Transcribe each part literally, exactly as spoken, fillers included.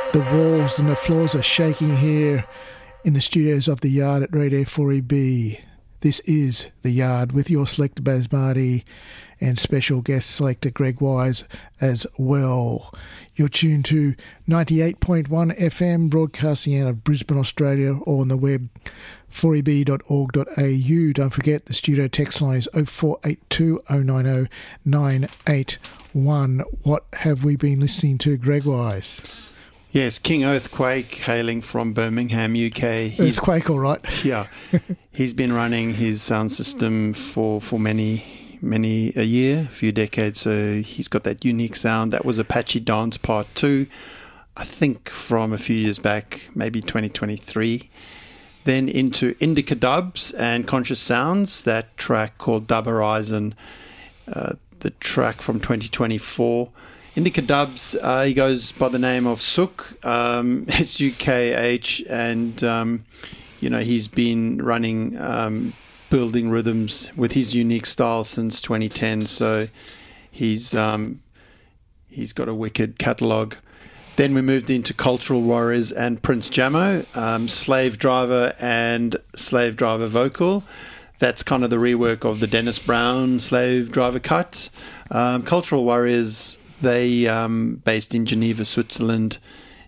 The walls and the floors are shaking here in the studios of The Yard at Radio four E B. This is The Yard with your selector Baz Marty and special guest selector Greg Wise as well. You're tuned to ninety-eight point one F M, broadcasting out of Brisbane, Australia, or on the web, four e b dot org dot a u. Don't forget the studio text line is oh four eight two oh nine oh nine eight one. What have we been listening to, Greg Wise? Yes, King Earthquake, hailing from Birmingham, U K. He's, Earthquake, all right. Yeah. He's been running his sound system for, for many, many a year, a few decades, so he's got that unique sound. That was Apache Dance Part two, I think from a few years back, maybe twenty twenty-three. Then into Indica Dubs and Conscious Sounds, that track called Dub Horizon, uh, the track from twenty twenty-four. Indica Dubs, uh, he goes by the name of Sook. Um, it's U K H, and um, you know he's been running um, building rhythms with his unique style since twenty ten. So he's um, he's got a wicked catalogue. Then we moved into Cultural Warriors and Prince Jamo, um, Slave Driver and Slave Driver Vocal. That's kind of the rework of the Dennis Brown Slave Driver cut. Um, Cultural Warriors, they um, based in Geneva, Switzerland,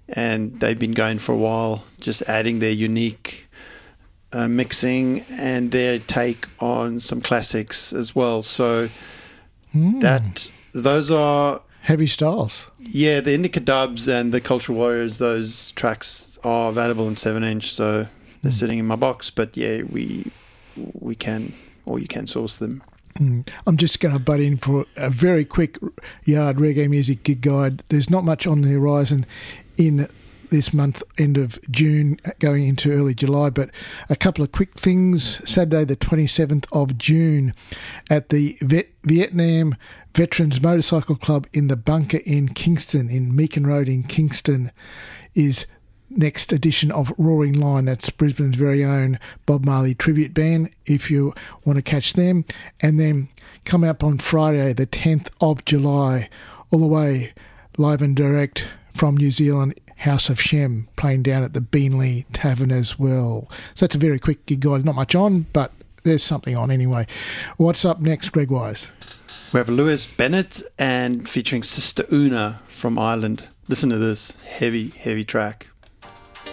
and they've been going for a while, just adding their unique uh, mixing and their take on some classics as well. So mm. that those are heavy styles. Yeah, the Indica Dubs and the Cultural Warriors, those tracks are available in seven inch, so they're mm. sitting in my box. But yeah, we we can, or you can source them. I'm just going to butt in for a very quick Yard reggae music gig guide. There's not much on the horizon in this month, end of June, going into early July, but a couple of quick things. Saturday the twenty-seventh of June at the Viet- Vietnam Veterans Motorcycle Club in the Bunker in Kingston, in Meakin Road in Kingston, is next edition of Roaring Lion. That's Brisbane's very own Bob Marley tribute band, if you want to catch them. And then come up on Friday the tenth of July, all the way live and direct from New Zealand, House of Shem, playing down at the Beanley Tavern as well. So that's a very quick gig, guys. Not much on, but there's something on anyway. What's up next, Greg Wise? We have Lewis Bennett and featuring Sister Una from Ireland. Listen to this heavy, heavy track.